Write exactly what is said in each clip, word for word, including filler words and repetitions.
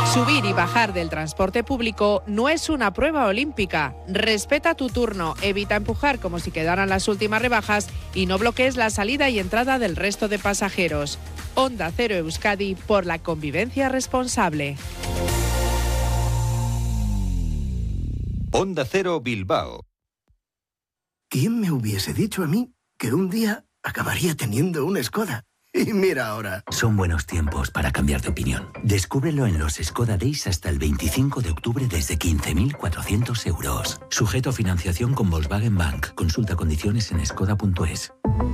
Subir y bajar del transporte público no es una prueba olímpica. Respeta tu turno, evita empujar como si quedaran las últimas rebajas y no bloquees la salida y entrada del resto de pasajeros. Onda Cero Euskadi, por la convivencia responsable. Onda Cero Bilbao. ¿Quién me hubiese dicho a mí que un día acabaría teniendo una Skoda? Y mira ahora. Son buenos tiempos para cambiar de opinión. Descúbrelo en los Skoda Days hasta el veinticinco de octubre desde quince mil cuatrocientos euros. Sujeto a financiación con Volkswagen Bank. Consulta condiciones en skoda punto es.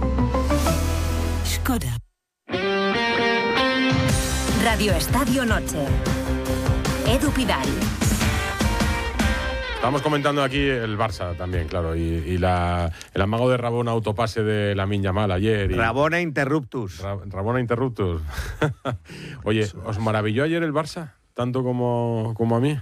Skoda. Radio Estadio Noche. Edu Pidal. Estamos comentando aquí el Barça también, claro, y, y la, el amago de Rabona autopase de Lamine Yamal ayer. Y Rabona interruptus. Ra, Rabona interruptus. Oye, ¿os maravilló ayer el Barça? ¿Tanto como, como a mí?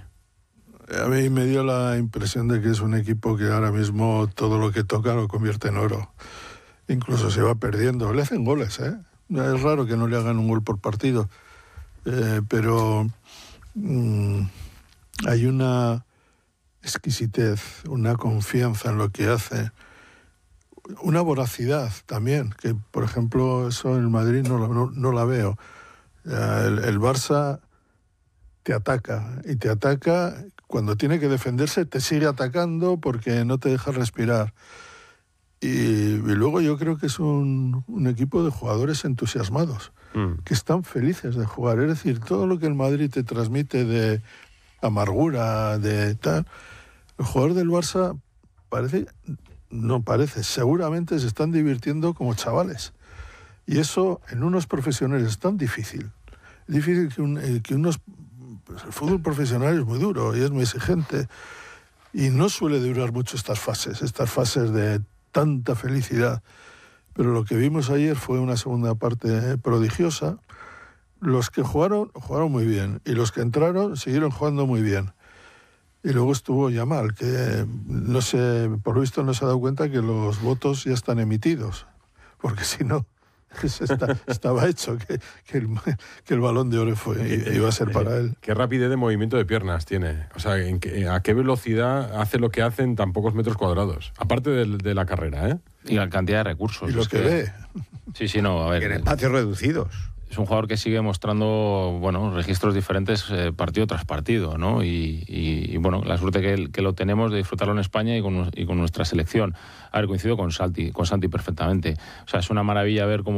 A mí me dio la impresión de que es un equipo que ahora mismo todo lo que toca lo convierte en oro. Incluso se va perdiendo. Le hacen goles, ¿eh? Es raro que no le hagan un gol por partido. Eh, pero mmm, hay una exquisitez, una confianza en lo que hace, una voracidad también, que por ejemplo eso en Madrid no, no, no la veo. El, el Barça te ataca, y te ataca cuando tiene que defenderse, te sigue atacando porque no te deja respirar. Y, y luego yo creo que es un, un equipo de jugadores entusiasmados, mm. que están felices de jugar. Es decir, todo lo que el Madrid te transmite de amargura, de tal, el jugador del Barça parece, no parece, seguramente se están divirtiendo como chavales. Y eso en unos profesionales es tan difícil. Es difícil que, un, que unos... Pues el fútbol profesional es muy duro y es muy exigente. Y no suele durar mucho estas fases, estas fases de tanta felicidad. Pero lo que vimos ayer fue una segunda parte prodigiosa. Los que jugaron, jugaron muy bien. Y los que entraron, siguieron jugando muy bien. Y luego estuvo Yamal, que no sé, por lo visto no se ha dado cuenta que los votos ya están emitidos. Porque si no, está, estaba hecho que, que, el, que el Balón de Oro fue, iba a ser para él. Qué rapidez de movimiento de piernas tiene. O sea, en que, a qué velocidad hace lo que hace en tan pocos metros cuadrados. Aparte de, de la carrera, ¿eh? Y la cantidad de recursos. Y lo que, que ve. Sí, sí, no, a ver. En espacios reducidos. Es un jugador que sigue mostrando, bueno, registros diferentes eh, partido tras partido, ¿no? Y, y, y bueno, la suerte que, que lo tenemos de disfrutarlo en España y con, y con nuestra selección. A ver, coincido con Santi, con Santi perfectamente. O sea, es una maravilla ver cómo